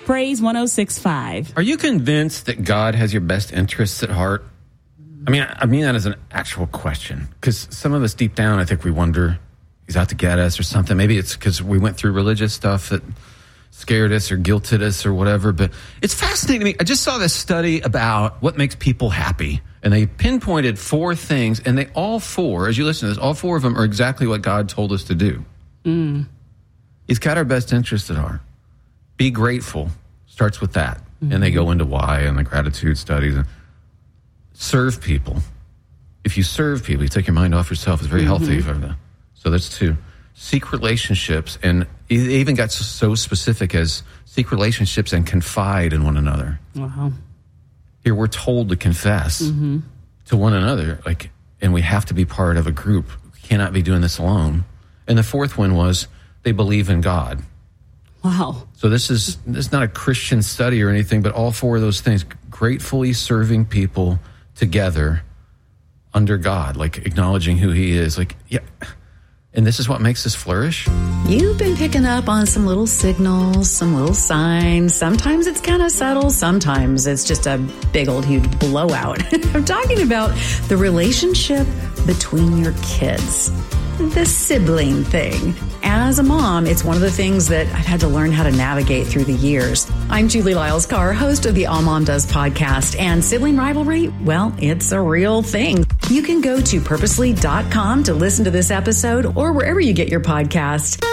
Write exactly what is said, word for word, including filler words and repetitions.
Praise one oh six point five. Are you convinced that God has your best interests at heart? I mean, I mean that as an actual question, because some of us deep down, I think we wonder, he's out to get us or something. Maybe it's because we went through religious stuff that scared us or guilted us or whatever. But it's fascinating to me. I just saw this study about what makes people happy. And they pinpointed four things. And they all four, as you listen to this, all four of them are exactly what God told us to do. Mm. He's got our best interests at heart. Be grateful. Starts with that. Mm-hmm. And they go into why and the gratitude studies. Serve people. If you serve people, you take your mind off yourself. It's very mm-hmm. healthy for them. So that's two. Seek relationships. And they even got so specific as seek relationships and confide in one another. Wow. Here we're told to confess mm-hmm. to one another, like, and we have to be part of a group. We cannot be doing this alone. And the fourth one was they believe in God. Wow. So this is this is not a Christian study or anything, but all four of those things, gratefully serving people together under God, like acknowledging who he is. Like, yeah. And this is what makes us flourish. You've been picking up on some little signals, some little signs. Sometimes it's kind of subtle. Sometimes it's just a big old huge blowout. I'm talking about the relationship between your kids. The sibling thing. As a mom, it's one of the things that I've had to learn how to navigate through the years. I'm Julie Lyles-Carr, host of the All Mom Does podcast, and sibling rivalry, well, it's a real thing. You can go to purposely dot com to listen to this episode or wherever you get your podcast.